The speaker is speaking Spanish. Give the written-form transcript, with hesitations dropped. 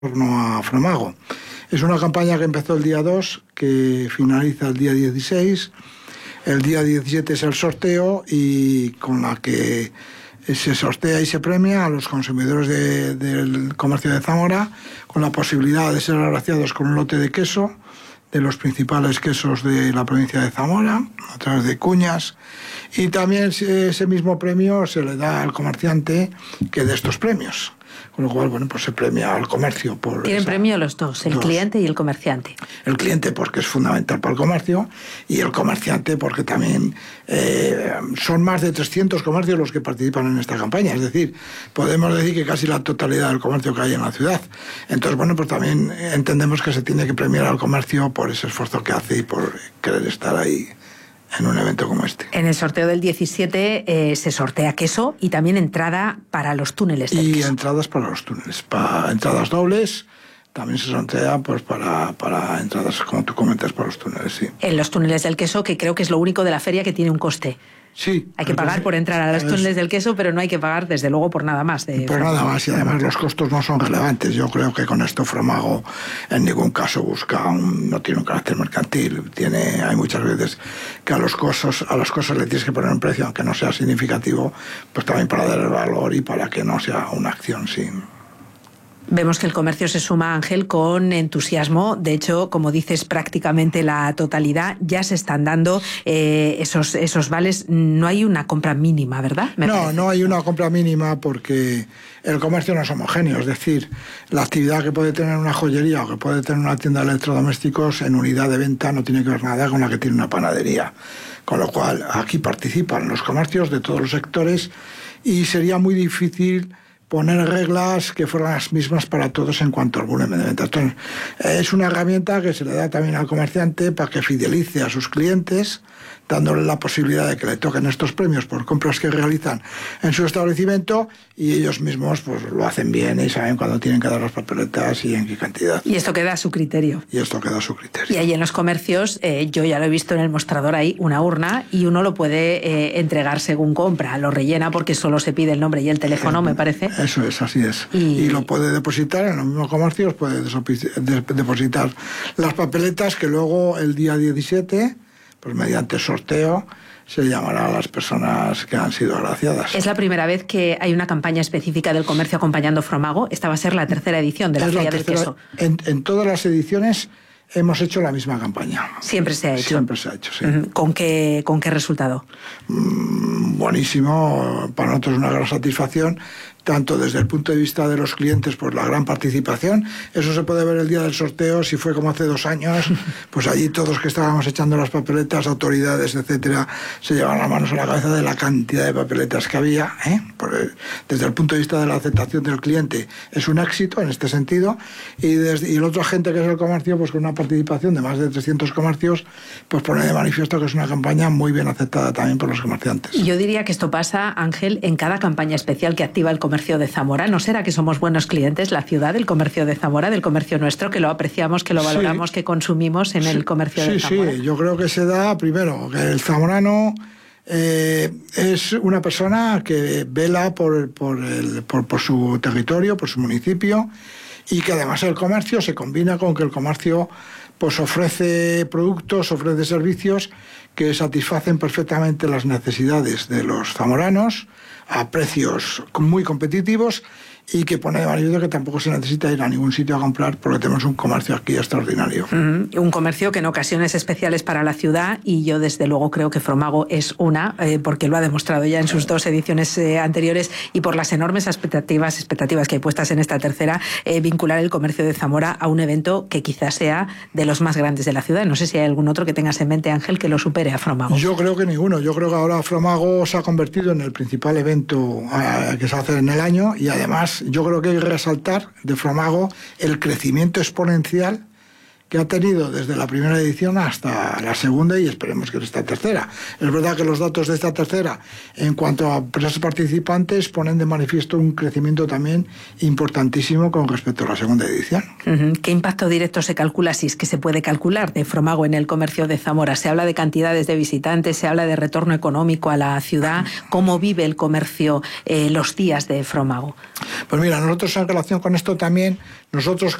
torno a Framago. Es una campaña que empezó el día 2, que finaliza el día 16. El día 17 es el sorteo y con la que se sortea y se premia a los consumidores del comercio de Zamora con la posibilidad de ser agraciados con un lote de queso de los principales quesos de la provincia de Zamora, a través de cuñas, y también ese mismo premio se le da al comerciante que de estos premios. Con lo cual, bueno, pues se premia al comercio por... Tienen premio los dos, el cliente y el comerciante. El cliente porque es fundamental para el comercio y el comerciante porque también son más de 300 comercios los que participan en esta campaña. Es decir, podemos decir que casi la totalidad del comercio que hay en la ciudad. Entonces, bueno, pues también entendemos que se tiene que premiar al comercio por ese esfuerzo que hace y por querer estar ahí en un evento como este. En el sorteo del 17 se sortea queso y también entrada para los túneles del queso. Y entradas para los túneles, para entradas dobles. También se sortea pues para entradas, como tú comentas, para los túneles, sí. En los túneles del queso, que creo que es lo único de la feria que tiene un coste. Sí. Hay que pagar por entrar a los túneles del queso, pero no hay que pagar, desde luego, por nada más. Por nada más, y además los costos no son relevantes. Yo creo que con esto Framago en ningún caso no tiene un carácter mercantil. Hay muchas veces que a las cosas le tienes que poner un precio, aunque no sea significativo, pues también para dar el valor y para que no sea una acción sin... Vemos que el comercio se suma, Ángel, con entusiasmo. De hecho, como dices, prácticamente la totalidad. Ya se están dando esos vales. No hay una compra mínima, ¿verdad? No hay una compra mínima porque el comercio no es homogéneo. Es decir, la actividad que puede tener una joyería o que puede tener una tienda de electrodomésticos en unidad de venta no tiene que ver nada con la que tiene una panadería. Con lo cual, aquí participan los comercios de todos los sectores y sería muy difícil poner reglas que fueran las mismas para todos en cuanto al volumen de venta. Entonces, es una herramienta que se le da también al comerciante para que fidelice a sus clientes, dándole la posibilidad de que le toquen estos premios por compras que realizan en su establecimiento y ellos mismos pues lo hacen bien y saben cuándo tienen que dar las papeletas y en qué cantidad. Y esto queda a su criterio. Y ahí en los comercios, yo ya lo he visto en el mostrador, ahí una urna y uno lo puede entregar según compra. Lo rellena porque solo se pide el nombre y el teléfono, me parece. Eso es, así es. Y lo puede depositar en los mismos comercios, puede depositar las papeletas que luego el día 17... pues mediante sorteo se llamará a las personas que han sido agraciadas. Es la primera vez que hay una campaña específica del comercio acompañando Framago. Esta va a ser la tercera edición de la Feria del Queso. En todas las ediciones hemos hecho la misma campaña. Siempre se ha hecho. Siempre se ha hecho, sí. ¿Con qué resultado? Buenísimo. Para nosotros es una gran satisfacción, tanto desde el punto de vista de los clientes, pues la gran participación. Eso se puede ver el día del sorteo, si fue como hace 2 años, pues allí todos que estábamos echando las papeletas, autoridades, etcétera, se llevaban las manos a la cabeza de la cantidad de papeletas que había. Desde el punto de vista de la aceptación del cliente es un éxito en este sentido, y el otro agente que es el comercio, pues con una participación de más de 300 comercios, pues pone de manifiesto que es una campaña muy bien aceptada también por los comerciantes. Yo diría que esto pasa, Ángel, en cada campaña especial que activa el comercio de Zamora. ¿No será que somos buenos clientes, la ciudad, del comercio de Zamora, del comercio nuestro, que lo apreciamos, que lo valoramos, que consumimos en el comercio de Zamora? Sí, yo creo que se da, primero, que el zamorano es una persona que vela por su territorio, por su municipio, y que además el comercio se combina con que el comercio pues ofrece productos, ofrece servicios que satisfacen perfectamente las necesidades de los zamoranos a precios muy competitivos y que pone de manifiesto que tampoco se necesita ir a ningún sitio a comprar porque tenemos un comercio aquí extraordinario. Un comercio que en ocasiones especiales para la ciudad, y yo desde luego creo que Framago es una, porque lo ha demostrado ya en sus 2 ediciones anteriores, y por las enormes expectativas que hay puestas en esta tercera, vincular el comercio de Zamora a un evento que quizás sea de los más grandes de la ciudad. No sé si hay algún otro que tengas en mente, Ángel, que lo supere a Framago. Yo creo que ninguno. Yo creo que ahora Framago se ha convertido en el principal evento que se hace en el año, y además yo creo que hay que resaltar de Framago el crecimiento exponencial que ha tenido desde la primera edición hasta la segunda y esperemos que esta tercera. Es verdad que los datos de esta tercera, en cuanto a empresas participantes, ponen de manifiesto un crecimiento también importantísimo con respecto a la segunda edición. ¿Qué impacto directo se calcula, si es que se puede calcular, de Fromago en el comercio de Zamora? Se habla de cantidades de visitantes, se habla de retorno económico a la ciudad. ¿Cómo vive el comercio los días de Fromago? Pues mira, nosotros en relación con esto también, nosotros